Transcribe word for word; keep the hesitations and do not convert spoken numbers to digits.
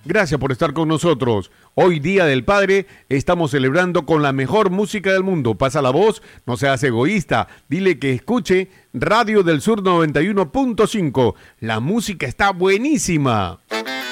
Gracias por estar con nosotros. Hoy, Día del Padre, estamos celebrando con la mejor música del mundo. Pasa la voz, no seas egoísta. Dile que escuche Radio del Sur noventa y uno punto cinco. La música está buenísima.